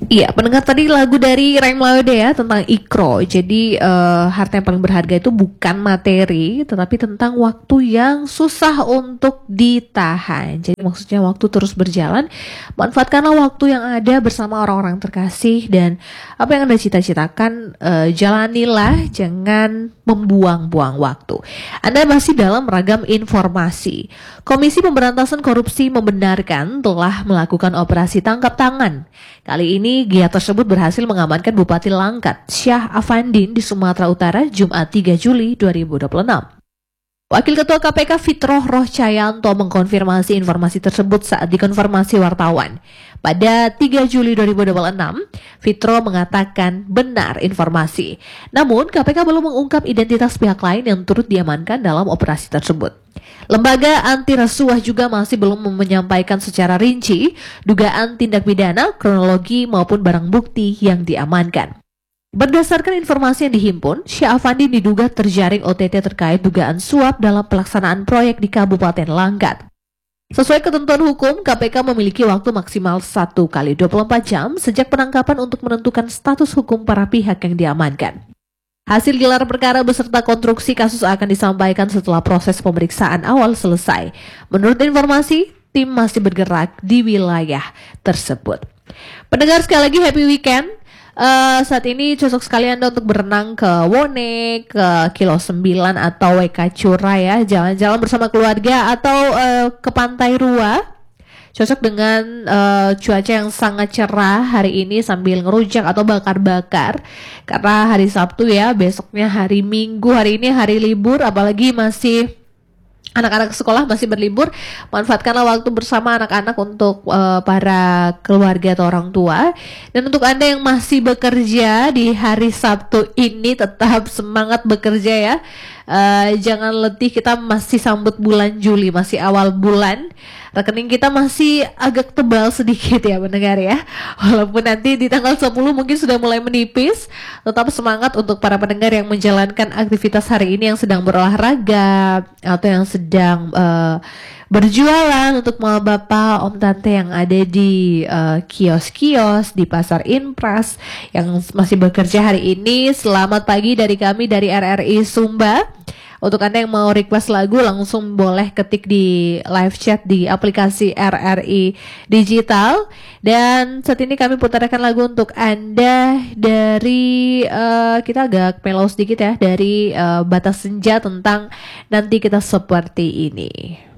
Iya, pendengar tadi lagu dari Ray Mlaude ya tentang Ikro. Jadi harta yang paling berharga itu bukan materi, tetapi tentang waktu yang susah untuk ditahan. Jadi maksudnya waktu terus berjalan, manfaatkanlah waktu yang ada bersama orang-orang terkasih dan apa yang Anda cita-citakan, jalanilah, jangan membuang-buang waktu. Anda masih dalam ragam informasi. Komisi Pemberantasan Korupsi membenarkan telah melakukan operasi tangkap tangan. Kali ini giat tersebut berhasil mengamankan Bupati Langkat, Syah Afandin di Sumatera Utara, Jumat 3 Juli 2026. Wakil Ketua KPK Fitroh Rohcayanto mengkonfirmasi informasi tersebut saat dikonfirmasi wartawan. Pada 3 Juli 2026, Fitro mengatakan benar informasi. Namun, KPK belum mengungkap identitas pihak lain yang turut diamankan dalam operasi tersebut. Lembaga anti rasuah juga masih belum menyampaikan secara rinci dugaan tindak pidana, kronologi maupun barang bukti yang diamankan. Berdasarkan informasi yang dihimpun, Syah Afandi diduga terjaring OTT terkait dugaan suap dalam pelaksanaan proyek di Kabupaten Langkat. Sesuai ketentuan hukum, KPK memiliki waktu maksimal 1 kali 24 jam sejak penangkapan untuk menentukan status hukum para pihak yang diamankan. Hasil gelar perkara beserta konstruksi kasus akan disampaikan setelah proses pemeriksaan awal selesai. Menurut informasi, tim masih bergerak di wilayah tersebut. Pendengar, sekali lagi happy weekend. Saat ini cocok sekali Anda untuk berenang ke Wone, ke Kilo 9 atau WK Curah ya, jalan-jalan bersama keluarga atau ke Pantai Rua. Cocok dengan cuaca yang sangat cerah hari ini sambil ngerujak atau bakar-bakar. Karena hari Sabtu ya, besoknya hari Minggu, hari ini hari libur, apalagi masih anak-anak sekolah masih berlibur. Manfaatkanlah waktu bersama anak-anak untuk para keluarga atau orang tua. Dan untuk Anda yang masih bekerja di hari Sabtu ini, tetap semangat bekerja ya. Jangan letih, kita masih sambut bulan Juli, masih awal bulan. Rekening kita masih agak tebal sedikit ya pendengar ya. Walaupun nanti di tanggal 10 mungkin sudah mulai menipis, tetap semangat untuk para pendengar yang menjalankan aktivitas hari ini, yang sedang berolahraga atau yang sedang berjualan, untuk mama bapak, om tante yang ada di kios-kios, di pasar Inpras yang masih bekerja hari ini. Selamat pagi dari kami dari RRI Sumba. Untuk Anda yang mau request lagu, langsung boleh ketik di live chat di aplikasi RRI Digital. Dan saat ini kami putarkan lagu untuk Anda dari kita agak mellow sedikit ya, dari Batas Senja tentang Nanti Kita Seperti Ini.